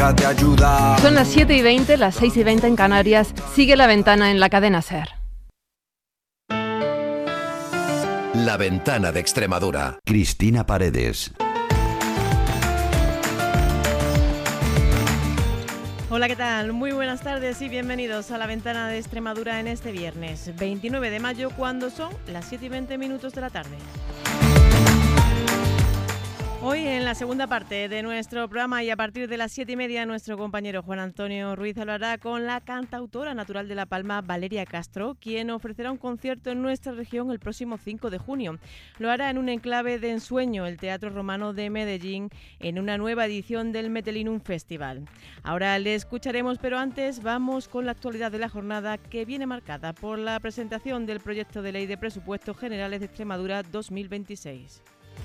Te ayuda. Son las 7:20, las 6:20 en Canarias. Sigue La Ventana en la cadena SER. La Ventana de Extremadura. Cristina Paredes. Hola, ¿qué tal? Muy buenas tardes y bienvenidos a La Ventana de Extremadura en este viernes 29 de mayo, cuando son las 7:20 de la tarde. Hoy, en la segunda parte de nuestro programa y a partir de las 7:30, nuestro compañero Juan Antonio Ruiz lo hará con la cantautora natural de La Palma, Valeria Castro, quien ofrecerá un concierto en nuestra región el próximo 5 de junio. Lo hará en un enclave de ensueño, el Teatro Romano de Medellín, en una nueva edición del Metelinum Festival. Ahora le escucharemos, pero antes vamos con la actualidad de la jornada, que viene marcada por la presentación del proyecto de ley de presupuestos generales de Extremadura 2026.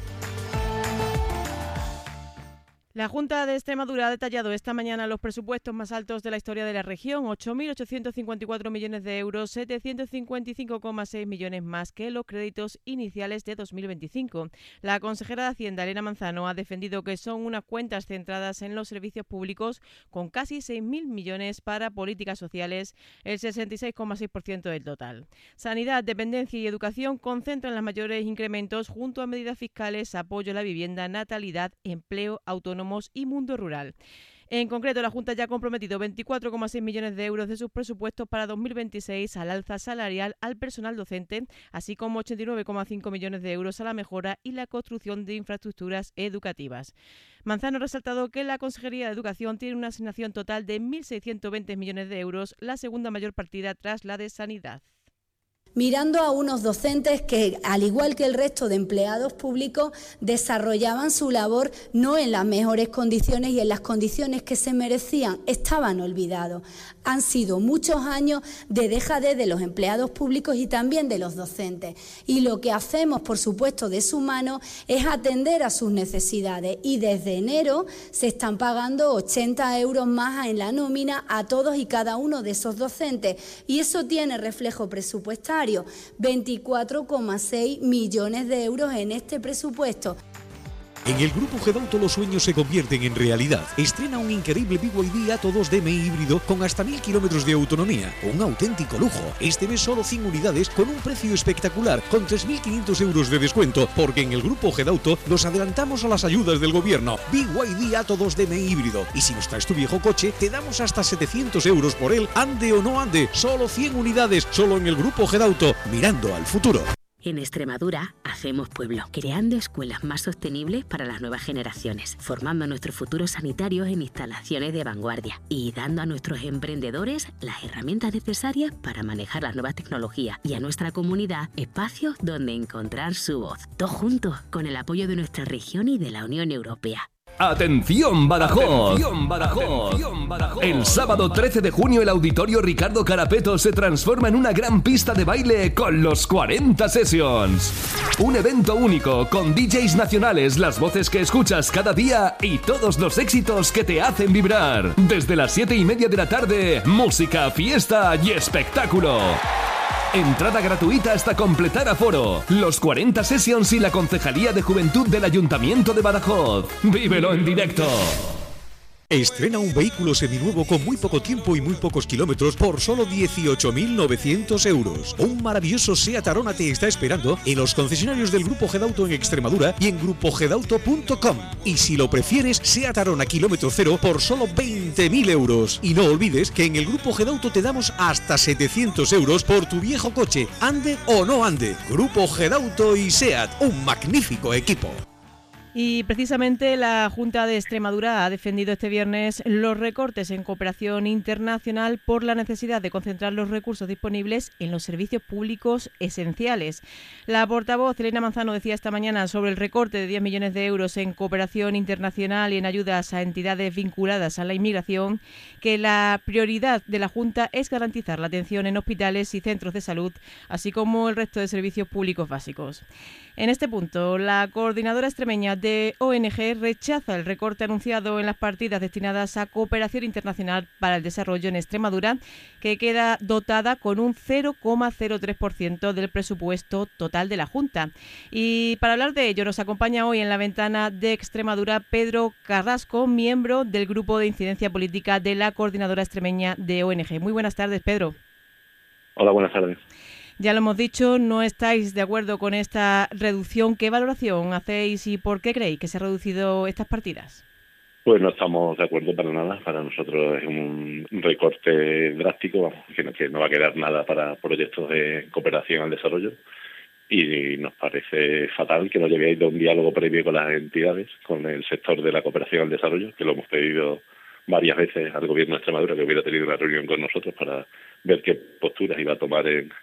La Junta de Extremadura ha detallado esta mañana los presupuestos más altos de la historia de la región, 8.854 millones de euros, 755,6 millones más que los créditos iniciales de 2025. La consejera de Hacienda, Elena Manzano, ha defendido que son unas cuentas centradas en los servicios públicos, con casi 6.000 millones para políticas sociales, el 66,6% del total. Sanidad, dependencia y educación concentran los mayores incrementos, junto a medidas fiscales, apoyo a la vivienda, natalidad, empleo, autónomo y mundo rural. En concreto, la Junta ya ha comprometido 24,6 millones de euros de sus presupuestos para 2026 al alza salarial al personal docente, así como 89,5 millones de euros a la mejora y la construcción de infraestructuras educativas. Manzano ha resaltado que la Consejería de Educación tiene una asignación total de 1.620 millones de euros, la segunda mayor partida tras la de Sanidad. Mirando a unos docentes que, al igual que el resto de empleados públicos, desarrollaban su labor no en las mejores condiciones y en las condiciones que se merecían, estaban olvidados. Han sido muchos años de dejadez de los empleados públicos y también de los docentes. Y lo que hacemos, por supuesto, de su mano es atender a sus necesidades. Y desde enero se están pagando 80 euros más en la nómina a todos y cada uno de esos docentes. Y eso tiene reflejo presupuestario. 24,6 millones de euros en este presupuesto. En el Grupo Gedauto los sueños se convierten en realidad. Estrena un increíble BYD Atto 2DM híbrido con hasta 1.000 kilómetros de autonomía. Un auténtico lujo. Este mes solo 100 unidades con un precio espectacular, con 3.500 euros de descuento, porque en el Grupo Gedauto nos adelantamos a las ayudas del gobierno. BYD Atto 2DM híbrido. Y si nos traes tu viejo coche, te damos hasta 700 euros por él, ande o no ande. Solo 100 unidades, solo en el Grupo Gedauto, mirando al futuro. En Extremadura hacemos pueblo, creando escuelas más sostenibles para las nuevas generaciones, formando a nuestros futuros sanitarios en instalaciones de vanguardia y dando a nuestros emprendedores las herramientas necesarias para manejar las nuevas tecnologías y a nuestra comunidad espacios donde encontrar su voz. Todos juntos, con el apoyo de nuestra región y de la Unión Europea. ¡Atención, Badajoz! ¡Atención, Badajoz! ¡Atención, Badajoz! El sábado 13 de junio el Auditorio Ricardo Carapeto se transforma en una gran pista de baile con los 40 Sessions. Un evento único con DJs nacionales, las voces que escuchas cada día y todos los éxitos que te hacen vibrar. Desde las 7:30 de la tarde, música, fiesta y espectáculo. Entrada gratuita hasta completar aforo. Los 40 Sessions y la Concejalía de Juventud del Ayuntamiento de Badajoz. ¡Vívelo en directo! Estrena un vehículo seminuevo con muy poco tiempo y muy pocos kilómetros por solo 18.900 euros. Un maravilloso SEAT Arona te está esperando en los concesionarios del Grupo Gedauto en Extremadura y en grupogedauto.com. Y si lo prefieres, SEAT Arona kilómetro cero por solo 20.000 euros. Y no olvides que en el Grupo Gedauto te damos hasta 700 euros por tu viejo coche, ande o no ande. Grupo Gedauto y SEAT, un magnífico equipo. Y precisamente la Junta de Extremadura ha defendido este viernes los recortes en cooperación internacional por la necesidad de concentrar los recursos disponibles en los servicios públicos esenciales. La portavoz Elena Manzano decía esta mañana sobre el recorte de 10 millones de euros en cooperación internacional y en ayudas a entidades vinculadas a la inmigración, que la prioridad de la Junta es garantizar la atención en hospitales y centros de salud, así como el resto de servicios públicos básicos. En este punto, la coordinadora extremeña de ONG rechaza el recorte anunciado en las partidas destinadas a cooperación internacional para el desarrollo en Extremadura, que queda dotada con un 0,03% del presupuesto total de la Junta. Y para hablar de ello nos acompaña hoy en la ventana de Extremadura Pedro Carrasco, miembro del Grupo de Incidencia Política de la Coordinadora Extremeña de ONG. Muy buenas tardes, Pedro. Hola, buenas tardes. Ya lo hemos dicho, no estáis de acuerdo con esta reducción. ¿Qué valoración hacéis y por qué creéis que se han reducido estas partidas? Pues no estamos de acuerdo para nada. Para nosotros es un recorte drástico, vamos, que no va a quedar nada para proyectos de cooperación al desarrollo. Y nos parece fatal que no llevéis de un diálogo previo con las entidades, con el sector de la cooperación al desarrollo, que lo hemos pedido varias veces al Gobierno de Extremadura, que hubiera tenido una reunión con nosotros para ver qué posturas iba a tomar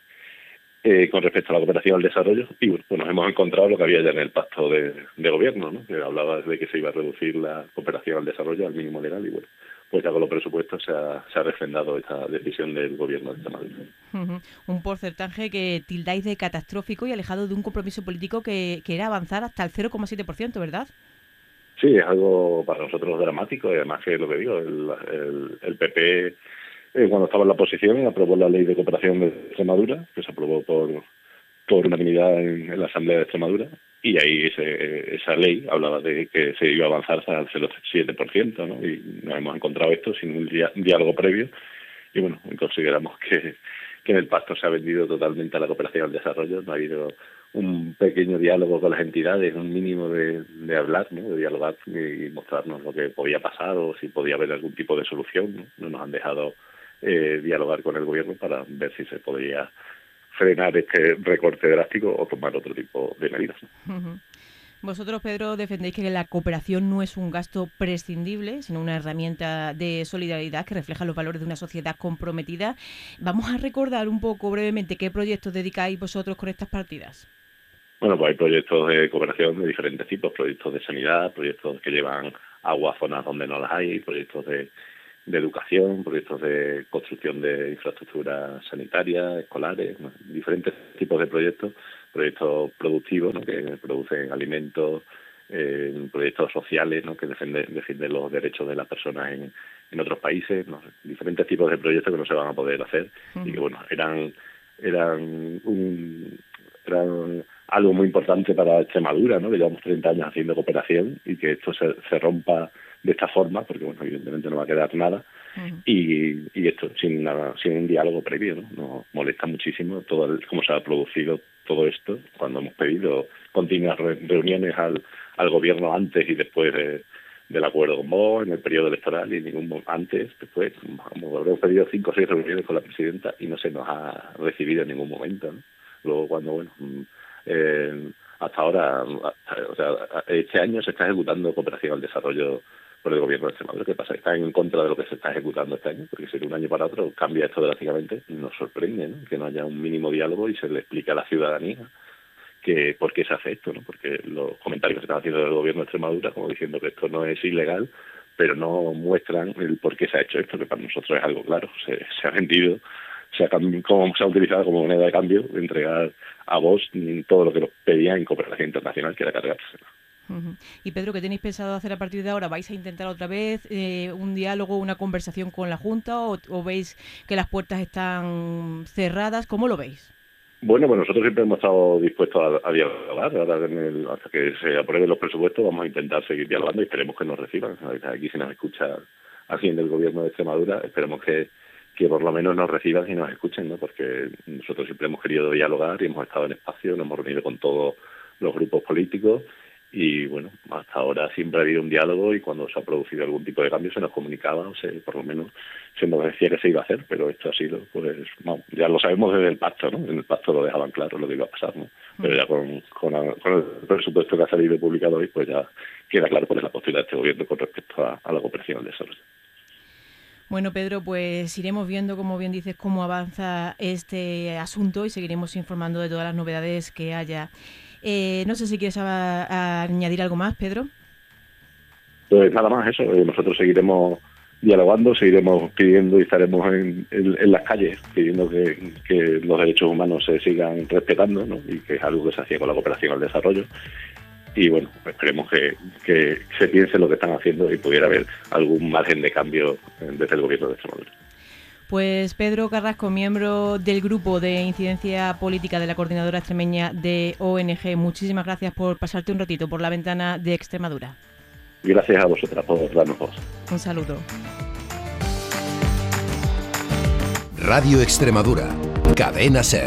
con respecto a la cooperación al desarrollo. Y bueno, pues nos hemos encontrado lo que había ya en el pacto de gobierno, ¿no? Que hablaba de que se iba a reducir la cooperación al desarrollo al mínimo legal, y bueno, pues ya con los presupuestos se ha refrendado esta decisión del Gobierno de Extremadura. Un porcentaje que tildáis de catastrófico y alejado de un compromiso político que era avanzar hasta el 0,7%, ¿verdad? Sí, es algo para nosotros dramático, y además que lo que digo, el PP, cuando estaba en la oposición, aprobó la Ley de Cooperación de Extremadura, que se aprobó por unanimidad en la Asamblea de Extremadura, y ahí esa ley hablaba de que se iba a avanzar hasta el 0,7%, ¿no? Y nos hemos encontrado esto sin un diálogo previo, y bueno, consideramos que en el pacto se ha vendido totalmente a la cooperación al desarrollo. No ha habido un pequeño diálogo con las entidades, un mínimo de hablar, ¿no? De dialogar y mostrarnos lo que podía pasar o si podía haber algún tipo de solución, ¿no? No nos han dejado dialogar con el Gobierno para ver si se podía frenar este recorte drástico o tomar otro tipo de medidas, ¿no? Vosotros, Pedro, defendéis que la cooperación no es un gasto prescindible, sino una herramienta de solidaridad que refleja los valores de una sociedad comprometida. Vamos a recordar un poco brevemente qué proyectos dedicáis vosotros con estas partidas. Bueno, pues hay proyectos de cooperación de diferentes tipos, proyectos de sanidad, proyectos que llevan agua a zonas donde no las hay, proyectos de educación, proyectos de construcción de infraestructuras sanitarias, escolares, ¿no? Diferentes tipos de proyectos productivos, ¿no? Que producen alimentos, proyectos sociales, ¿no? Que defienden los derechos de las personas en otros países, ¿no? Diferentes tipos de proyectos que no se van a poder hacer y que bueno, eran algo muy importante para Extremadura, ¿no? Que llevamos 30 años haciendo cooperación y que esto se rompa de esta forma, porque bueno, evidentemente no va a quedar nada, y esto sin un diálogo previo, ¿no? Nos molesta muchísimo cómo se ha producido todo esto, cuando hemos pedido continuas reuniones al Gobierno antes y después del acuerdo con Vox, en el periodo electoral, y después, habremos pedido 5 o 6 reuniones con la presidenta y no se nos ha recibido en ningún momento, ¿no? Luego cuando, hasta ahora, o sea, este año se está ejecutando cooperación al desarrollo por el Gobierno de Extremadura. ¿Qué pasa? Está en contra de lo que se está ejecutando este año, porque si de un año para otro cambia esto drásticamente, nos sorprende, ¿no? Que no haya un mínimo diálogo y se le explique a la ciudadanía que por qué se hace esto, ¿no? Porque los comentarios que se están haciendo del Gobierno de Extremadura, como diciendo que esto no es ilegal, pero no muestran el por qué se ha hecho esto, que para nosotros es algo claro. Se ha vendido, como se ha utilizado como moneda de cambio, de entregar a Vox todo lo que nos pedía en cooperación internacional, que era cargárselo. Y Pedro, ¿qué tenéis pensado hacer a partir de ahora? ¿Vais a intentar otra vez un diálogo, una conversación con la Junta o veis que las puertas están cerradas? ¿Cómo lo veis? Bueno, pues nosotros siempre hemos estado dispuestos a dialogar. Ahora hasta que se aprueben los presupuestos vamos a intentar seguir dialogando y esperemos que nos reciban. Aquí si nos escucha alguien del Gobierno de Extremadura, esperemos que por lo menos nos reciban y nos escuchen, ¿no? Porque nosotros siempre hemos querido dialogar y hemos estado en espacio, nos hemos reunido con todos los grupos políticicos y bueno, hasta ahora siempre ha habido un diálogo y cuando se ha producido algún tipo de cambio se nos comunicaba, o sea, por lo menos se nos decía que se iba a hacer, pero esto ha sido, pues, no, ya lo sabemos desde el pacto, ¿no? En el pacto lo dejaban claro lo que iba a pasar, ¿no? Pero ya con el presupuesto que ha salido publicado hoy, pues ya queda claro cuál es la postura de este gobierno con respecto a la cooperación al desarrollo. Bueno, Pedro, pues iremos viendo, como bien dices, cómo avanza este asunto y seguiremos informando de todas las novedades que haya. No sé si quieres añadir algo más, Pedro. Pues nada más eso. Nosotros seguiremos dialogando, seguiremos pidiendo y estaremos en las calles pidiendo que los derechos humanos se sigan respetando, ¿no? Y que es algo que se hacía con la cooperación al desarrollo. y bueno, esperemos que se piense lo que están haciendo y pudiera haber algún margen de cambio desde el gobierno de Extremadura. Pues Pedro Carrasco, miembro del grupo de incidencia política de la Coordinadora Extremeña de ONG, muchísimas gracias por pasarte un ratito por la ventana de Extremadura. Gracias a vosotras por darnos voz. Un saludo. Radio Extremadura, Cadena SER.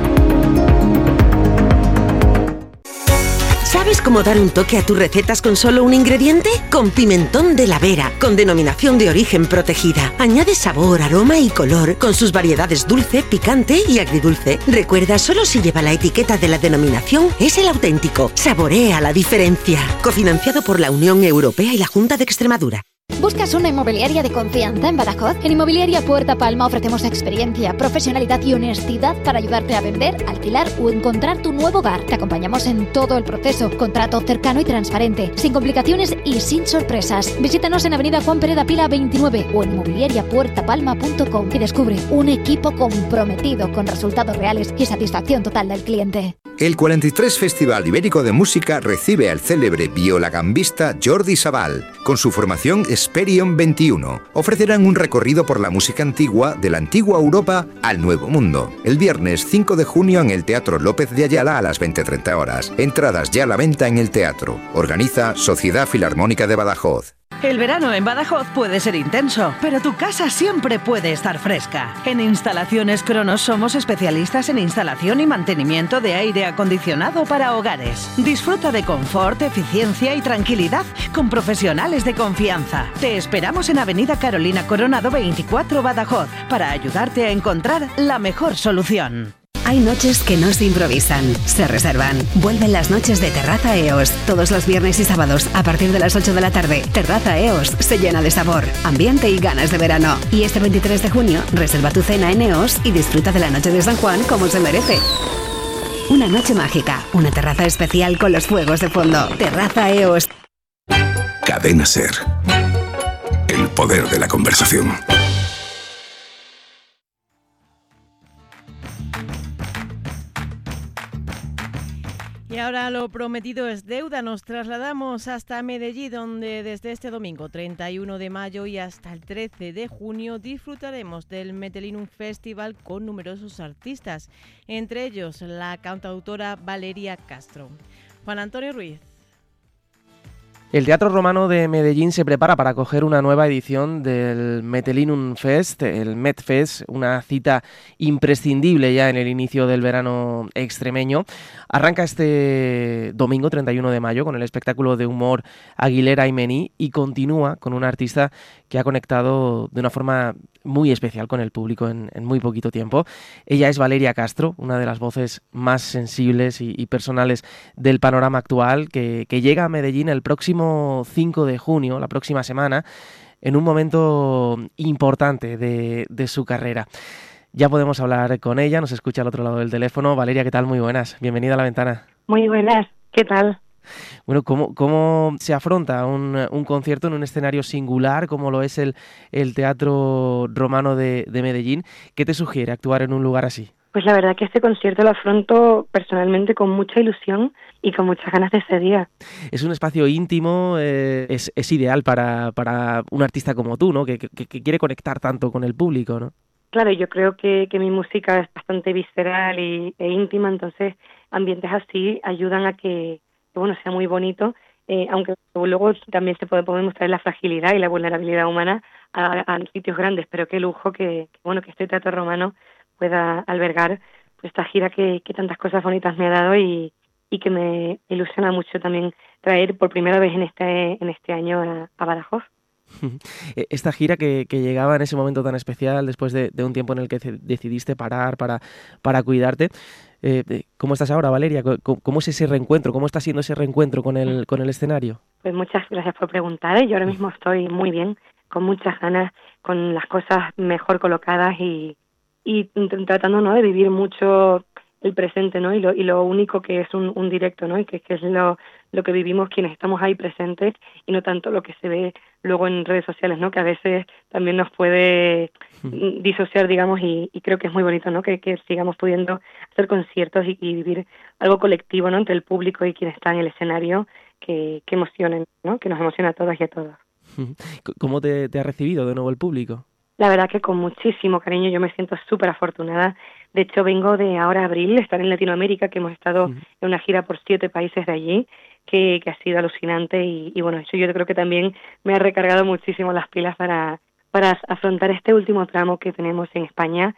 ¿Sabes cómo dar un toque a tus recetas con solo un ingrediente? Con pimentón de la Vera, con denominación de origen protegida. Añade sabor, aroma y color, con sus variedades dulce, picante y agridulce. Recuerda, solo si lleva la etiqueta de la denominación es el auténtico. Saborea la diferencia. Cofinanciado por la Unión Europea y la Junta de Extremadura. ¿Buscas una inmobiliaria de confianza en Badajoz? En Inmobiliaria Puerta Palma ofrecemos experiencia, profesionalidad y honestidad para ayudarte a vender, alquilar o encontrar tu nuevo hogar. Te acompañamos en todo el proceso, contrato cercano y transparente, sin complicaciones y sin sorpresas. Visítanos en Avenida Juan Pereda Pila 29 o en inmobiliariapuertapalma.com y descubre un equipo comprometido con resultados reales y satisfacción total del cliente. El 43 Festival Ibérico de Música recibe al célebre violagambista Jordi Sabal. Con su formación Esperion 21, ofrecerán un recorrido por la música antigua de la antigua Europa al Nuevo Mundo. El viernes 5 de junio en el Teatro López de Ayala a las 20:30 horas. Entradas ya a la venta en el teatro. Organiza Sociedad Filarmónica de Badajoz. El verano en Badajoz puede ser intenso, pero tu casa siempre puede estar fresca. En Instalaciones Cronos somos especialistas en instalación y mantenimiento de aire acondicionado para hogares. Disfruta de confort, eficiencia y tranquilidad con profesionales de confianza. Te esperamos en Avenida Carolina Coronado 24 Badajoz para ayudarte a encontrar la mejor solución. Hay noches que no se improvisan, se reservan. Vuelven las noches de Terraza EOS. Todos los viernes y sábados a partir de las 8 de la tarde. Terraza EOS se llena de sabor, ambiente y ganas de verano. Y este 23 de junio reserva tu cena en EOS y disfruta de la noche de San Juan como se merece. Una noche mágica, una terraza especial con los fuegos de fondo. Terraza EOS. Cadena SER. El poder de la conversación. Y ahora lo prometido es deuda. Nos trasladamos hasta Medellín, donde desde este domingo 31 de mayo y hasta el 13 de junio disfrutaremos del Metelinum Festival con numerosos artistas, entre ellos la cantautora Valeria Castro. Juan Antonio Ruiz. El Teatro Romano de Medellín se prepara para acoger una nueva edición del Metelinum Fest, el MedFest, una cita imprescindible ya en el inicio del verano extremeño. Arranca este domingo 31 de mayo con el espectáculo de humor Aguilera y Mení y continúa con una artista que ha conectado de una forma muy especial con el público en muy poquito tiempo. Ella es Valeria Castro, una de las voces más sensibles y personales del panorama actual, que llega a Medellín el próximo 5 de junio, la próxima semana, en un momento importante de su carrera. Ya podemos hablar con ella, nos escucha al otro lado del teléfono. Valeria, ¿qué tal? Muy buenas, bienvenida a La Ventana. Muy buenas, ¿qué tal? Bueno, ¿cómo se afronta un concierto en un escenario singular como lo es el Teatro Romano de Medellín? ¿Qué te sugiere actuar en un lugar así? Pues la verdad que este concierto lo afronto personalmente con mucha ilusión y con muchas ganas de ese día. Es un espacio íntimo, es ideal para un artista como tú, ¿no? Que quiere conectar tanto con el público, ¿no? Claro, yo creo que mi música es bastante visceral e íntima, entonces ambientes así ayudan a que bueno, sea muy bonito, aunque luego también se puede mostrar la fragilidad y la vulnerabilidad humana a sitios grandes, pero qué lujo que este Teatro Romano pueda albergar pues, esta gira que tantas cosas bonitas me ha dado y que me ilusiona mucho también traer por primera vez en este año a Badajoz. Esta gira que llegaba en ese momento tan especial, después de un tiempo en el que decidiste parar para cuidarte, ¿cómo estás ahora, Valeria? ¿Cómo es ese reencuentro? ¿Cómo está siendo ese reencuentro con el escenario? Pues muchas gracias por preguntar. Yo ahora mismo estoy muy bien, con muchas ganas, con las cosas mejor colocadas y tratando, ¿no?, de vivir mucho el presente, ¿no? Y lo único que es un directo, ¿no? Y que es lo que vivimos quienes estamos ahí presentes y no tanto lo que se ve luego en redes sociales, ¿no? Que a veces también nos puede disociar, digamos, y creo que es muy bonito, ¿no? Que sigamos pudiendo hacer conciertos y vivir algo colectivo, ¿no? Entre el público y quien está en el escenario, que emocionen, ¿no? Que nos emociona a todas y a todos. ¿Cómo te ha recibido de nuevo el público? La verdad que con muchísimo cariño, yo me siento súper afortunada. De hecho, vengo de ahora abril, estar en Latinoamérica, que hemos estado en una gira por 7 países de allí, que ha sido alucinante y bueno, eso yo creo que también me ha recargado muchísimo las pilas para afrontar este último tramo que tenemos en España.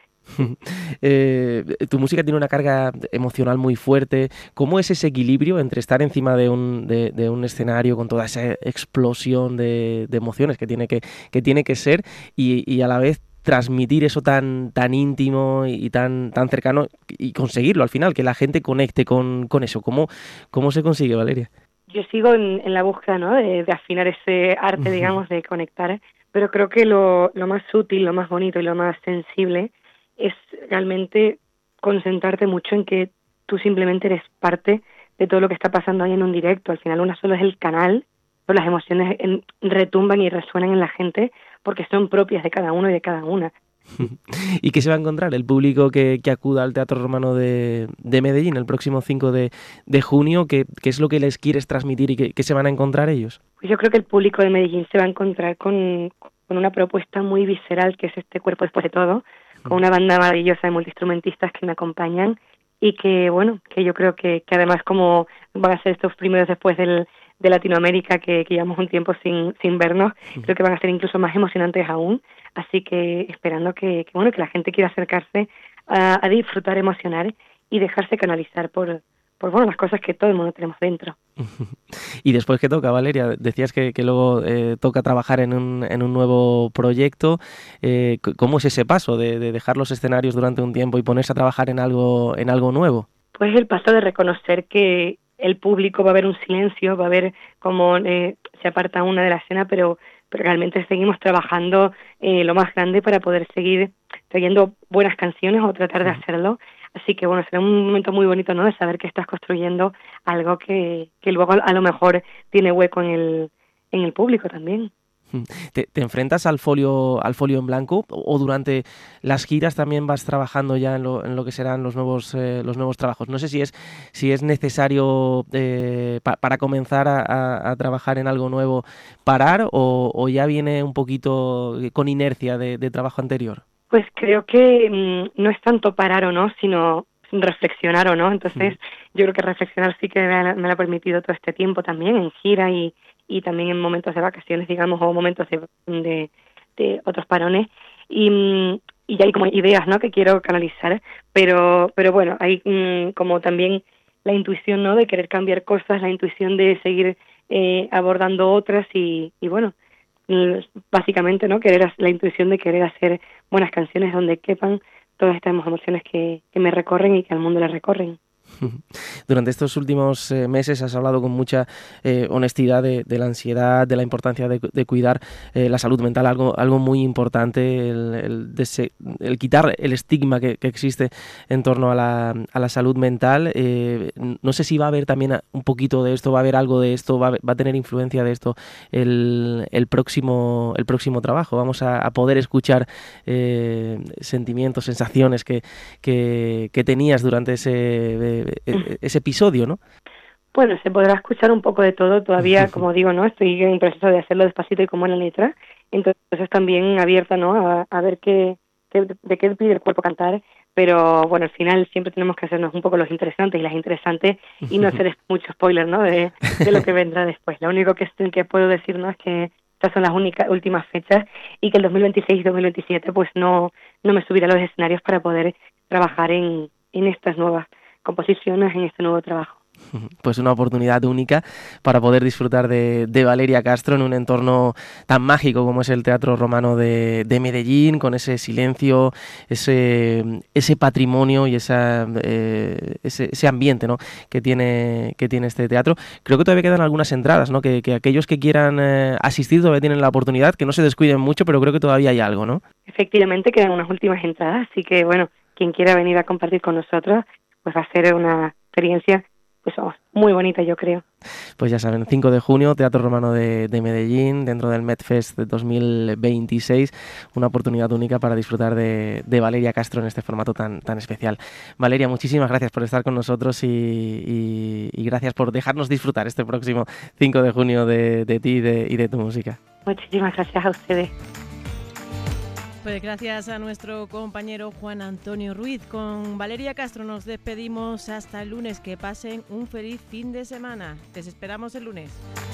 Tu música tiene una carga emocional muy fuerte. ¿Cómo es ese equilibrio entre estar encima de un escenario con toda esa explosión de emociones que tiene que ser y a la vez transmitir eso tan íntimo y tan cercano y conseguirlo al final, que la gente conecte con eso? ¿Cómo se consigue, Valeria? Yo sigo en la búsqueda, ¿no? de afinar ese arte, digamos, de conectar, pero creo que lo más útil, lo más bonito y lo más sensible es realmente concentrarte mucho en que tú simplemente eres parte de todo lo que está pasando ahí en un directo. Al final uno solo es el canal, pero las emociones retumban y resuenan en la gente porque son propias de cada uno y de cada una. ¿Y qué se va a encontrar el público que acuda al Teatro Romano de Medellín el próximo 5 de junio? ¿Qué es lo que les quieres transmitir y qué se van a encontrar ellos? Pues yo creo que el público de Medellín se va a encontrar con una propuesta muy visceral, que es este Cuerpo Después de Todo, con una banda maravillosa de multiinstrumentistas que me acompañan y que, bueno, que yo creo que además como van a ser estos primeros después de Latinoamérica, que llevamos un tiempo sin vernos, creo que van a ser incluso más emocionantes aún. Así que esperando que la gente quiera acercarse a disfrutar, emocionar y dejarse canalizar por las cosas que todo el mundo tenemos dentro. Y después, ¿qué toca, Valeria? Decías que luego toca trabajar en un nuevo proyecto. ¿Cómo es ese paso de dejar los escenarios durante un tiempo y ponerse a trabajar en algo nuevo? Pues el paso de reconocer que el público va a haber un silencio, va a haber como se aparta una de la escena, pero realmente seguimos trabajando lo más grande para poder seguir trayendo buenas canciones o tratar de hacerlo. Así que bueno, será un momento muy bonito, ¿no? De saber que estás construyendo algo que luego a lo mejor tiene hueco en el público también. ¿Te enfrentas al folio en blanco o durante las giras también vas trabajando ya en lo que serán los nuevos trabajos? No sé si es necesario para comenzar a trabajar en algo nuevo parar o ya viene un poquito con inercia de trabajo anterior. Pues creo que no es tanto parar o no, sino reflexionar o no. Entonces yo creo que reflexionar sí que me lo ha permitido todo este tiempo también en gira y también en momentos de vacaciones, digamos, o momentos de otros parones. Y ya hay como ideas, ¿no?, que quiero canalizar, pero bueno, hay como también la intuición, ¿no?, de querer cambiar cosas, la intuición de seguir abordando otras y bueno, básicamente, ¿no?, la intuición de querer hacer buenas canciones donde quepan todas estas emociones que me recorren y que al mundo le recorren. Durante estos últimos meses has hablado con mucha honestidad de la ansiedad, de la importancia de cuidar la salud mental, algo muy importante, el quitar el estigma que existe en torno a la salud mental. No sé si va a haber también un poquito de esto, va a haber algo de esto, va a tener influencia de esto el próximo trabajo. Vamos a poder escuchar sentimientos, sensaciones que tenías durante ese episodio, ¿no? Bueno, se podrá escuchar un poco de todo. Todavía, como digo, ¿no?, estoy en proceso de hacerlo despacito y como en la letra. Entonces también abierta, ¿no?, a ver de qué pide el cuerpo cantar. Pero bueno, al final siempre tenemos que hacernos un poco los interesantes y las interesantes y no hacer mucho spoiler, ¿no?, de lo que vendrá después. Lo único que puedo decir, ¿no?, es que estas son las últimas fechas y que el 2026 y 2027 pues no me subiré a los escenarios para poder trabajar en estas nuevas composiciones, en este nuevo trabajo. Pues una oportunidad única para poder disfrutar de Valeria Castro en un entorno tan mágico como es el Teatro Romano de Medellín, con ese silencio, ese patrimonio y ese ambiente, ¿no?, que tiene este teatro. Creo que todavía quedan algunas entradas, ¿no?, que aquellos que quieran asistir todavía tienen la oportunidad, que no se descuiden mucho, pero creo que todavía hay algo, ¿no? Efectivamente, quedan unas últimas entradas, así que bueno, quien quiera venir a compartir con nosotros, pues va a ser una experiencia pues vamos, muy bonita, yo creo. Pues ya saben, 5 de junio, Teatro Romano de Medellín, dentro del MedFest 2026, una oportunidad única para disfrutar de Valeria Castro en este formato tan especial. Valeria, muchísimas gracias por estar con nosotros y gracias por dejarnos disfrutar este próximo 5 de junio de ti y de tu música. Muchísimas gracias a ustedes. Pues gracias a nuestro compañero Juan Antonio Ruiz. Con Valeria Castro nos despedimos hasta el lunes. Que pasen un feliz fin de semana. Les esperamos el lunes.